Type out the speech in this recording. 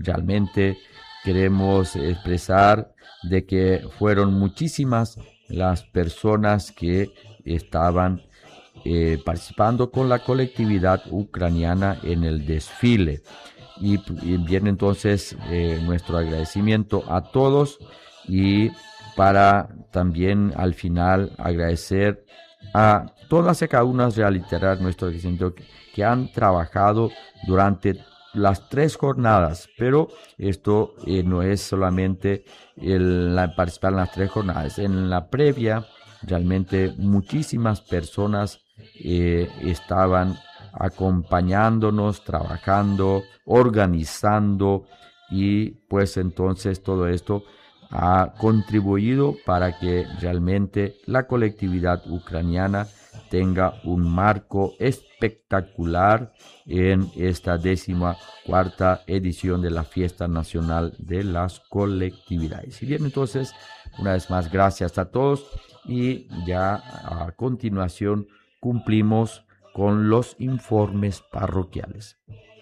realmente queremos expresar de que fueron muchísimas las personas que estaban participando con la colectividad ucraniana en el desfile. Y bien, entonces nuestro agradecimiento a todos, y para también al final agradecer a todas y cada una, reiterar nuestro agradecimiento que han trabajado durante las 3 jornadas, pero esto no es solamente participar en las 3 jornadas. En la previa, realmente muchísimas personas estaban acompañándonos, trabajando, organizando, y pues entonces todo esto ha contribuido para que realmente la colectividad ucraniana tenga un marco espectacular en esta 14ª edición de la Fiesta Nacional de las Colectividades. Y bien, entonces, una vez más, gracias a todos, y ya a continuación cumplimos con los informes parroquiales.